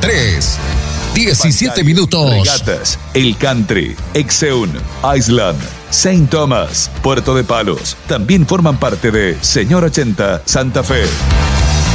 3. 17 minutos. Regatas, El Country, Exeun, Island, Saint Thomas, Puerto de Palos. También forman parte de Señor 80 Santa Fe.